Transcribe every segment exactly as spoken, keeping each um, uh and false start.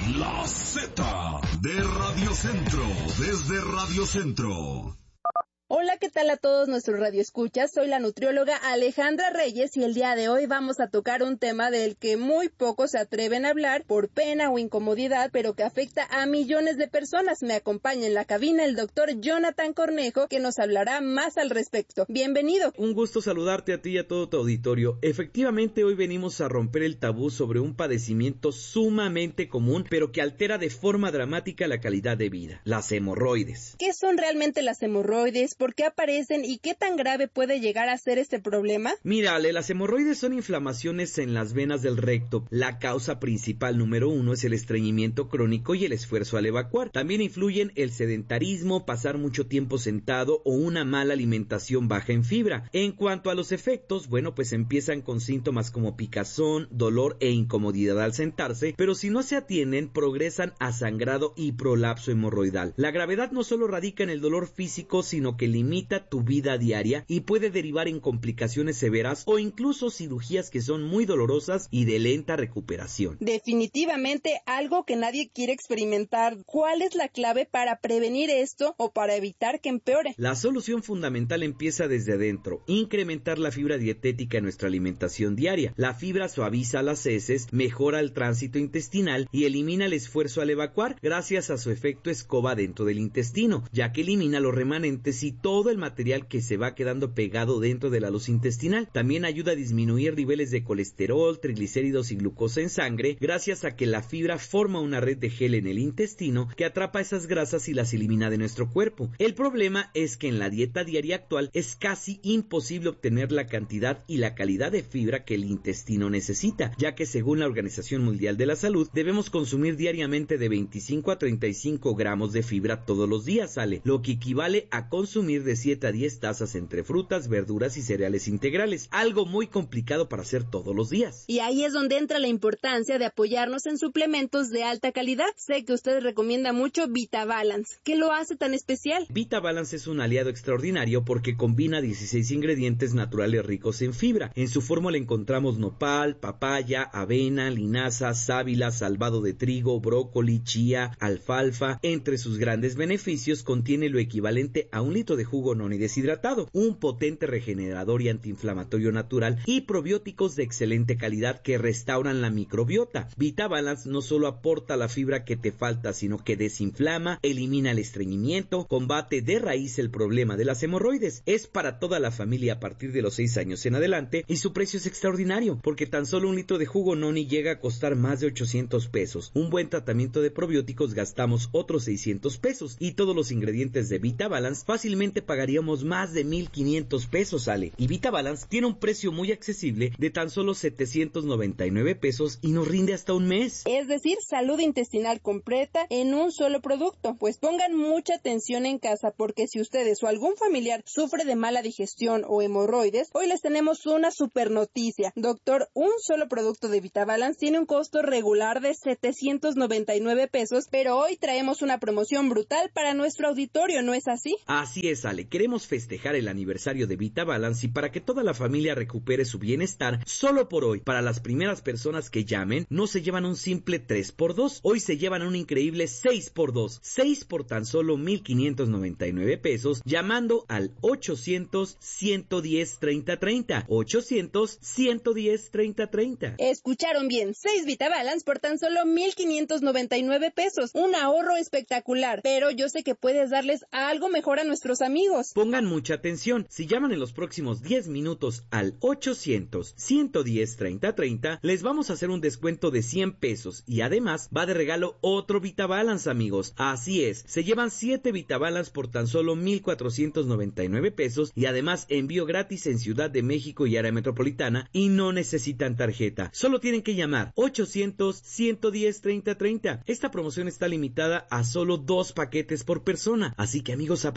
La Z de Radio Centro, desde Radio Centro. Hola, ¿qué tal a todos nuestros radioescuchas? Soy la nutrióloga Alejandra Reyes y el día de hoy vamos a tocar un tema del que muy pocos se atreven a hablar por pena o incomodidad, pero que afecta a millones de personas. Me acompaña en la cabina el doctor Jonathan Cornejo, que nos hablará más al respecto. Bienvenido. Un gusto saludarte a ti y a todo tu auditorio. Efectivamente, hoy venimos a romper el tabú sobre un padecimiento sumamente común, pero que altera de forma dramática la calidad de vida: las hemorroides. ¿Qué son realmente las hemorroides? ¿Por qué aparecen y qué tan grave puede llegar a ser este problema? Mira, Ale, las hemorroides son inflamaciones en las venas del recto. La causa principal número uno es el estreñimiento crónico y el esfuerzo al evacuar. También influyen el sedentarismo, pasar mucho tiempo sentado o una mala alimentación baja en fibra. En cuanto a los efectos, bueno, pues empiezan con síntomas como picazón, dolor e incomodidad al sentarse, pero si no se atienden, progresan a sangrado y prolapso hemorroidal. La gravedad no solo radica en el dolor físico, sino que limita tu vida diaria y puede derivar en complicaciones severas o incluso cirugías que son muy dolorosas y de lenta recuperación. Definitivamente algo que nadie quiere experimentar. ¿Cuál es la clave para prevenir esto o para evitar que empeore? La solución fundamental empieza desde adentro: incrementar la fibra dietética en nuestra alimentación diaria. La fibra suaviza las heces, mejora el tránsito intestinal y elimina el esfuerzo al evacuar gracias a su efecto escoba dentro del intestino, ya que elimina los remanentes y todo el material que se va quedando pegado dentro de la luz intestinal. También ayuda a disminuir niveles de colesterol, triglicéridos y glucosa en sangre, gracias a que la fibra forma una red de gel en el intestino que atrapa esas grasas y las elimina de nuestro cuerpo. El problema es que en la dieta diaria actual es casi imposible obtener la cantidad y la calidad de fibra que el intestino necesita, ya que según la Organización Mundial de la Salud debemos consumir diariamente de veinticinco a treinta y cinco gramos de fibra todos los días, ¿sale? Lo que equivale a consumir de siete a diez tazas entre frutas, verduras y cereales integrales, algo muy complicado para hacer todos los días. Y ahí es donde entra la importancia de apoyarnos en suplementos de alta calidad. Sé que usted recomienda mucho VitaBalance. ¿Qué lo hace tan especial? VitaBalance es un aliado extraordinario porque combina dieciséis ingredientes naturales ricos en fibra. En su fórmula encontramos nopal, papaya, avena, linaza, sábila, salvado de trigo, brócoli, chía, alfalfa. Entre sus grandes beneficios contiene lo equivalente a un litro de jugo noni deshidratado, un potente regenerador y antiinflamatorio natural y probióticos de excelente calidad que restauran la microbiota. VitaBalance no solo aporta la fibra que te falta, sino que desinflama, elimina el estreñimiento, combate de raíz el problema de las hemorroides. Es para toda la familia a partir de los seis años en adelante y su precio es extraordinario porque tan solo un litro de jugo noni llega a costar más de ochocientos pesos. Un buen tratamiento de probióticos gastamos otros seiscientos pesos y todos los ingredientes de VitaBalance fácilmente pagaríamos más de mil quinientos pesos, Ale. Y VitaBalance tiene un precio muy accesible de tan solo setecientos noventa y nueve pesos y nos rinde hasta un mes. Es decir, salud intestinal completa en un solo producto. Pues pongan mucha atención en casa porque si ustedes o algún familiar sufre de mala digestión o hemorroides, hoy les tenemos una super noticia. Doctor, un solo producto de VitaBalance tiene un costo regular de setecientos noventa y nueve pesos, pero hoy traemos una promoción brutal para nuestro auditorio, ¿no es así? Así es, Ale. Queremos festejar el aniversario de VitaBalance y para que toda la familia recupere su bienestar, solo por hoy, para las primeras personas que llamen, no se llevan un simple tres por dos, hoy se llevan un increíble seis por dos, seis por tan solo mil quinientos noventa y nueve pesos, llamando al ochocientos, ciento diez, treinta, treinta, ochocientos, ciento diez, treinta, treinta. Escucharon bien, seis VitaBalance por tan solo mil quinientos noventa y nueve pesos, un ahorro espectacular, pero yo sé que puedes darles algo mejor a nuestros amigos. Pongan mucha atención, si llaman en los próximos diez minutos al ochocientos, ciento diez, treinta, treinta, les vamos a hacer un descuento de cien pesos y además va de regalo otro VitaBalance, amigos. Así es, se llevan siete VitaBalance por tan solo mil cuatrocientos noventa y nueve pesos y además envío gratis en Ciudad de México y área metropolitana y no necesitan tarjeta. Solo tienen que llamar ochocientos, ciento diez, treinta, treinta. Esta promoción está limitada a solo dos paquetes por persona, así que amigos, aprovechen.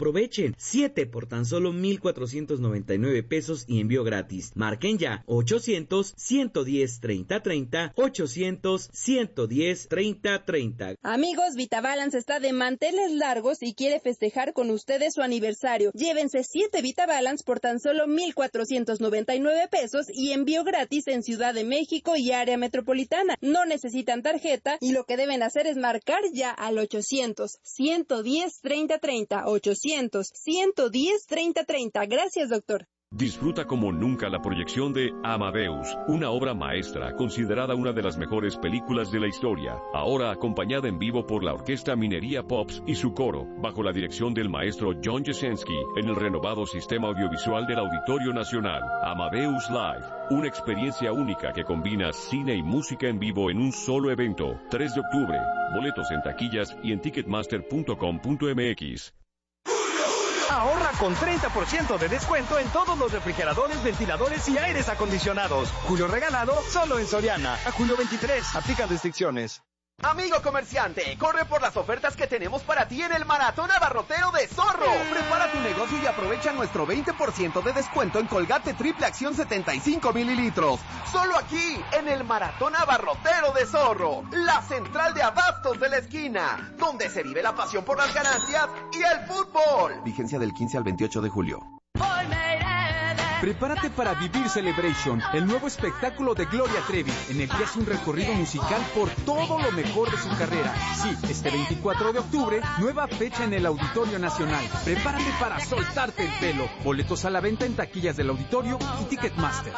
Obtienen siete por tan solo mil cuatrocientos noventa y nueve pesos y envío gratis. Marquen ya ochocientos, ciento diez, treinta, treinta, ochocientos, ciento diez, treinta, treinta. Amigos, VitaBalance está de manteles largos y quiere festejar con ustedes su aniversario. Llévense siete VitaBalance por tan solo mil cuatrocientos noventa y nueve pesos y envío gratis en Ciudad de México y área metropolitana. No necesitan tarjeta y lo que deben hacer es marcar ya al ochocientos, ciento diez, treinta, treinta, ochocientos, ciento diez, treinta, treinta. Gracias, doctor. Disfruta como nunca la proyección de Amadeus, una obra maestra considerada una de las mejores películas de la historia, ahora acompañada en vivo por la Orquesta Minería Pops y su coro, bajo la dirección del maestro John Jasenski, en el renovado sistema audiovisual del Auditorio Nacional. Amadeus Live, una experiencia única que combina cine y música en vivo en un solo evento. tres de octubre, boletos en taquillas y en ticketmaster punto com punto m x. Ahorra con treinta por ciento de descuento en todos los refrigeradores, ventiladores y aires acondicionados. Julio regalado solo en Soriana. A julio veintitrés. Aplican restricciones. Amigo comerciante, corre por las ofertas que tenemos para ti en el Maratón Abarrotero de Zorro. Prepara tu negocio y aprovecha nuestro veinte por ciento de descuento en Colgate Triple Acción setenta y cinco mililitros. Solo aquí, en el Maratón Abarrotero de Zorro, la central de abastos de la esquina, donde se vive la pasión por las ganancias y el fútbol. Vigencia del quince al veintiocho de julio. Prepárate para vivir Celebration, el nuevo espectáculo de Gloria Trevi, en el que hace un recorrido musical por todo lo mejor de su carrera. Sí, este veinticuatro de octubre, nueva fecha en el Auditorio Nacional. Prepárate para soltarte el pelo. Boletos a la venta en taquillas del Auditorio y Ticketmaster.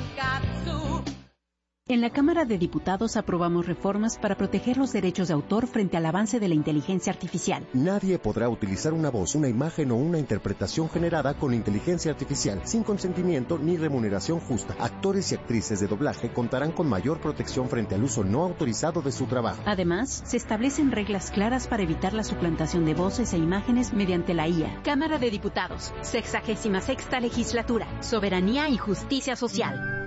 En la Cámara de Diputados aprobamos reformas para proteger los derechos de autor frente al avance de la inteligencia artificial. Nadie podrá utilizar una voz, una imagen o una interpretación generada con inteligencia artificial sin consentimiento ni remuneración justa. Actores y actrices de doblaje contarán con mayor protección frente al uso no autorizado de su trabajo. Además, se establecen reglas claras para evitar la suplantación de voces e imágenes mediante la I A. Cámara de Diputados, sexagésima sexta legislatura, soberanía y justicia social.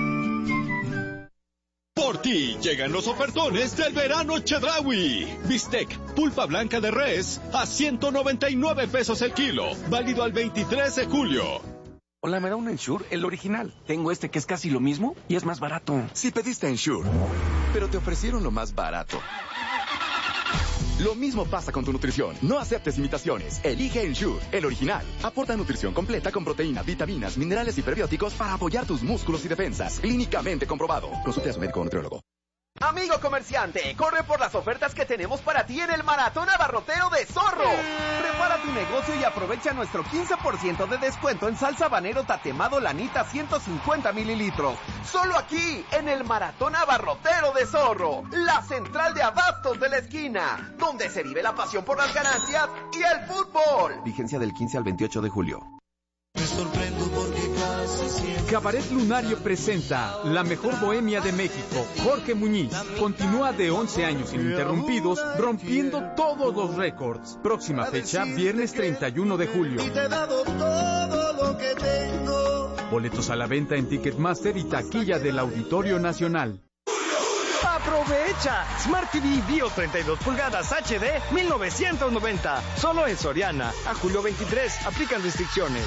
Por ti llegan los ofertones del verano Chedraui. Bistec, pulpa blanca de res, a ciento noventa y nueve pesos el kilo. Válido al veintitrés de julio. Hola, ¿me da un Ensure? El original. Tengo este que es casi lo mismo y es más barato. Si pediste Ensure, pero te ofrecieron lo más barato. Lo mismo pasa con tu nutrición. No aceptes imitaciones. Elige Ensure, el original. Aporta nutrición completa con proteínas, vitaminas, minerales y prebióticos para apoyar tus músculos y defensas. Clínicamente comprobado. Consulte a su médico o nutriólogo. Amigo comerciante, corre por las ofertas que tenemos para ti en el Maratón Abarrotero de Zorro. Prepara tu negocio y aprovecha nuestro quince por ciento de descuento en salsa habanero tatemado Lanita ciento cincuenta mililitros. Solo aquí, en el Maratón Abarrotero de Zorro, la central de abastos de la esquina, donde se vive la pasión por las ganancias y el fútbol. Vigencia del quince al veintiocho de julio. Me sorprendo porque casi siempre... Cabaret Lunario presenta La Mejor Bohemia de México. Jorge Muñiz continúa de once años ininterrumpidos, rompiendo todos los récords. Próxima fecha, viernes treinta y uno de julio. Y te he dado todo lo que tengo. Boletos a la venta en Ticketmaster y taquilla del Auditorio Nacional. ¡Aprovecha! Smart T V Bio treinta y dos pulgadas H D mil novecientos noventa. Solo en Soriana. A julio veintitrés. Aplican restricciones.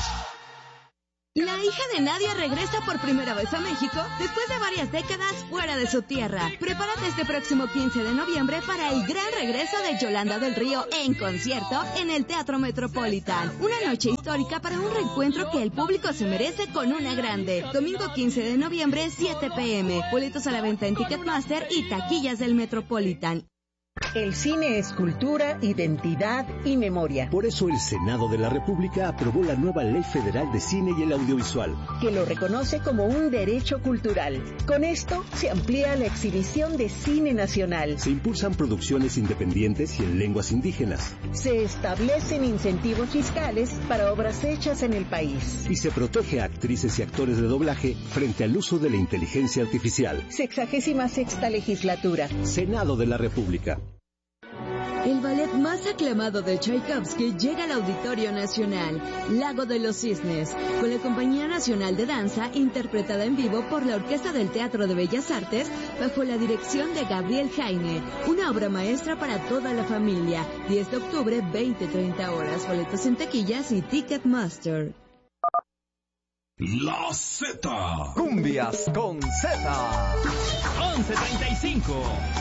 La hija de Nadia regresa por primera vez a México después de varias décadas fuera de su tierra. Prepárate este próximo quince de noviembre para el gran regreso de Yolanda del Río en concierto en el Teatro Metropolitan. Una noche histórica para un reencuentro que el público se merece con una grande. Domingo quince de noviembre, siete pe eme. Boletos a la venta en Ticketmaster y taquillas del Metropolitan. El cine es cultura, identidad y memoria. Por eso el Senado de la República aprobó la nueva Ley Federal de Cine y el Audiovisual, que lo reconoce como un derecho cultural. Con esto se amplía la exhibición de cine nacional. Se impulsan producciones independientes y en lenguas indígenas. Se establecen incentivos fiscales para obras hechas en el país. Y se protege a actrices y actores de doblaje frente al uso de la inteligencia artificial. Sexagésima sexta legislatura. Senado de la República. El ballet más aclamado de Tchaikovsky llega al Auditorio Nacional, Lago de los Cisnes, con la Compañía Nacional de Danza, interpretada en vivo por la Orquesta del Teatro de Bellas Artes, bajo la dirección de Gabriel Jaime. Una obra maestra para toda la familia. diez de octubre, veinte treinta horas. Boletos en taquillas y Ticketmaster. La Z. Cumbias con Z. once treinta y cinco.